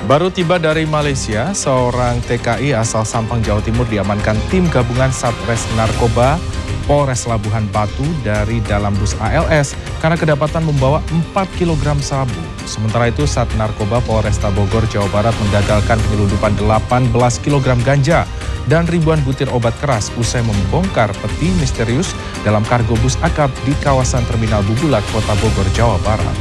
Baru tiba dari Malaysia, seorang TKI asal Sampang, Jawa Timur diamankan tim gabungan Satres Narkoba Polres Labuhan Batu dari dalam bus ALS karena kedapatan membawa 4 kg sabu. Sementara itu, Sat Narkoba Polresta Bogor, Jawa Barat menggagalkan penyelundupan 18 kg ganja dan ribuan butir obat keras usai membongkar peti misterius dalam kargo bus akap di kawasan Terminal Bubulat, Kota Bogor, Jawa Barat.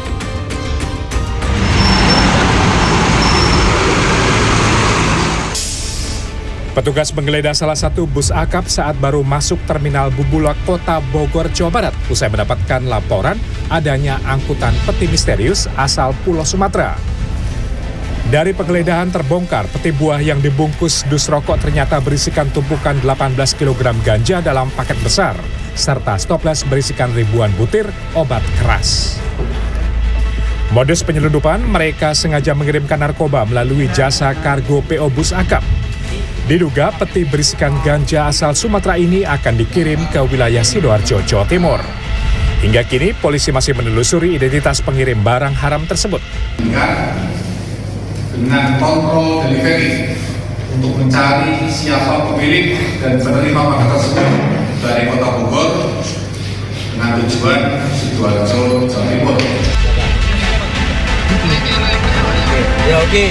Petugas menggeledah salah satu bus akap saat baru masuk Terminal Bubulat, Kota Bogor, Jawa Barat, usai mendapatkan laporan adanya angkutan peti misterius asal Pulau Sumatera. Dari penggeledahan terbongkar, peti buah yang dibungkus dus rokok ternyata berisikan tumpukan 18 kg ganja dalam paket besar, serta stoples berisikan ribuan butir obat keras. Modus penyelundupan, mereka sengaja mengirimkan narkoba melalui jasa kargo PO bus akap. Diduga peti berisikan ganja asal Sumatera ini akan dikirim ke wilayah Sidoarjo, Jawa Timur. Hingga kini, polisi masih menelusuri identitas pengirim barang haram tersebut. Dengan kontrol delivery untuk mencari siapa pemilik dan penerima paket tersebut dari Kota Bogor dengan tujuan Sidoarjo, Jawa Timur. Oke.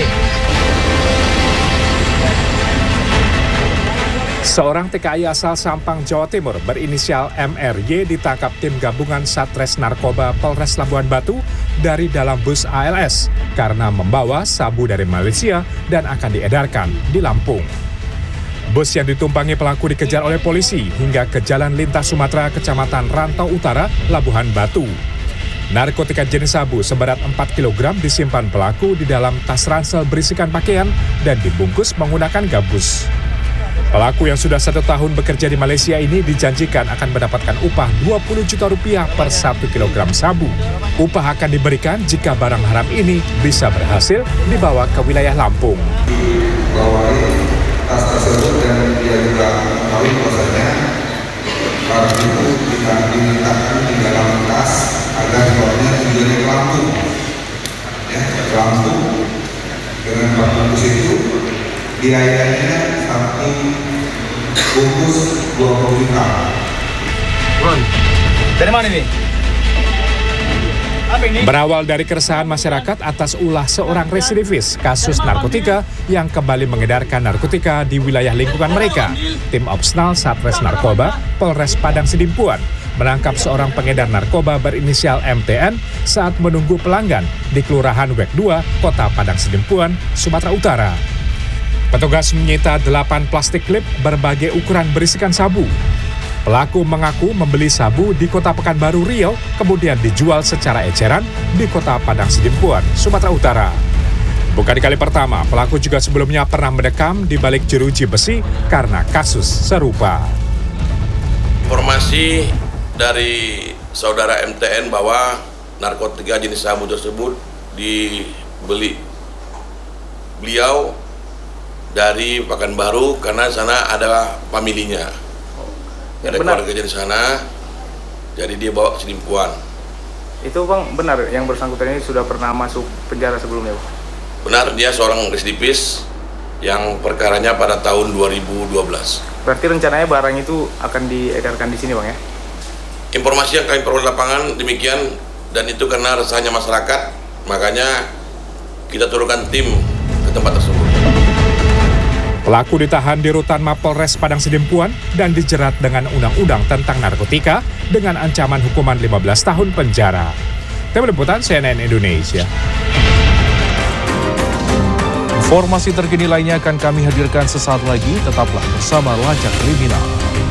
Seorang TKI asal Sampang, Jawa Timur berinisial MRY ditangkap tim gabungan Satres Narkoba Polres Labuhan Batu dari dalam bus ALS karena membawa sabu dari Malaysia dan akan diedarkan di Lampung. Bus yang ditumpangi pelaku dikejar oleh polisi hingga ke Jalan Lintas Sumatera, Kecamatan Rantau Utara, Labuhan Batu. Narkotika jenis sabu seberat 4 kg disimpan pelaku di dalam tas ransel berisikan pakaian dan dibungkus menggunakan gabus. Pelaku yang sudah 1 tahun bekerja di Malaysia ini dijanjikan akan mendapatkan upah Rp20 juta per 1 kg sabu. Upah akan diberikan jika barang haram ini bisa berhasil dibawa ke wilayah Lampung. Dibawai tas tersebut dan dia juga mengetahui bahwasanya barang itu diletakkan di dalam tas agar dibawanya tujuannya ke Lampung. Ke Lampung dengan bungkus itu biayanya satu bungkus 20 juta. Dari mana ini? Berawal dari keresahan masyarakat atas ulah seorang residivis kasus narkotika yang kembali mengedarkan narkotika di wilayah lingkungan mereka, tim Opsnal Satres Narkoba Polres Padang Sidimpuan menangkap seorang pengedar narkoba berinisial MTN saat menunggu pelanggan di Kelurahan Wek 2, Kota Padang Sidimpuan, Sumatera Utara. Petugas menyita 8 plastik klip berbagai ukuran berisikan sabu. Pelaku mengaku membeli sabu di Kota Pekanbaru, Riau, kemudian dijual secara eceran di Kota Padang Sidimpuan, Sumatera Utara. Bukan kali pertama, pelaku juga sebelumnya pernah mendekam di balik jeruji besi karena kasus serupa. Informasi dari saudara MTN bahwa narkotika jenis sabu tersebut dibeli beliau dari Pekanbaru karena sana ada familinya, ada keluarga di sana, jadi dia bawa ke Sidimpuan. Itu Bang, benar yang bersangkutan ini sudah pernah masuk penjara sebelumnya, Bang? Benar, dia seorang residivis yang perkaranya pada tahun 2012. Berarti rencananya barang itu akan diedarkan di sini, Bang, ya? Informasi yang kami peroleh lapangan demikian, dan itu karena resahnya masyarakat, makanya kita turunkan tim ke tempat tersebut. Pelaku ditahan di rutan Mapolres Padang Sidimpuan dan dijerat dengan undang-undang tentang narkotika dengan ancaman hukuman 15 tahun penjara. Tim Liputan CNN Indonesia. Informasi terkini lainnya akan kami hadirkan sesaat lagi, tetaplah bersama Lacak Kriminal.